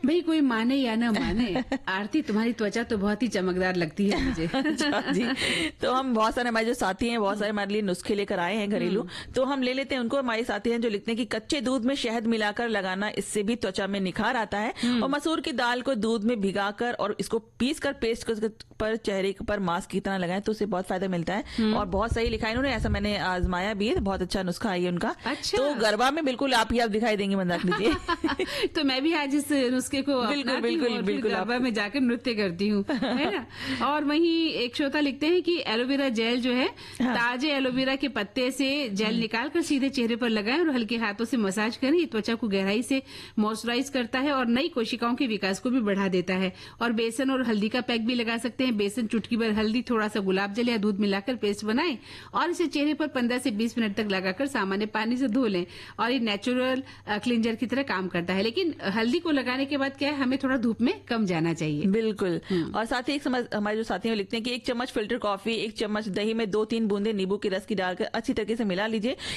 भाई कोई माने या न माने, आरती तुम्हारी त्वचा तो बहुत ही चमकदार लगती है मुझे। अच्छा जी। तो हम बहुत सारे हमारे जो साथी हैं बहुत सारे हमारे लिए नुस्खे लेकर आए हैं घरेलू, तो हम ले लेते हैं उनको। हमारे साथी हैं जो लिखते हैं कि कच्चे दूध में शहद मिलाकर लगाना, इससे भी त्वचा में निखार आता है। और मसूर की दाल को दूध में भिगाकर और इसको पीसकर पेस्ट पर चेहरे पर मास्क की तरह लगाएं तो उससे बहुत फायदा मिलता है। और बहुत सही लिखा है इन्होंने, ऐसा मैंने आजमाया भी है, बहुत अच्छा नुस्खा है उनका। अच्छा। तो गरबा में बिल्कुल आप दिखाई देंगे मंदाकिनी जी। तो मैं भी आज इस नुस्खे को बिल्कुल गरबा में जाकर नृत्य करती हूँ, है ना। और वहीं एक श्रोता लिखते हैं कि एलोवेरा जेल जो है, ताजे एलोवेरा के पत्ते से जेल निकालकर सीधे चेहरे पर लगाएं और हल्के हाथों से मसाज करें। ये त्वचा को गहराई से मॉइस्चराइज करता है और नई कोशिकाओं के विकास को भी बढ़ा देता है। और बेसन और हल्दी का पैक भी लगा सकते हैं। बेसन, चुटकी भर हल्दी, थोड़ा सा गुलाब जल या दूध मिलाकर पेस्ट बनाएं और इसे चेहरे पर 15 से 20 मिनट तक लगाकर सामान्य पानी से धो लें। और ये नेचुरल क्लींजर की तरह काम करता है। लेकिन हल्दी को लगाने के बाद क्या है, हमें थोड़ा धूप में कम जाना चाहिए। बिल्कुल। और साथ ही हमारे जो साथी लिखते हैं कि 1 चम्मच फिल्टर कॉफी, 1 चम्मच दही में 2-3 बूंदे नींबू के रस की डालकर अच्छी तरीके से मिला लीजिए।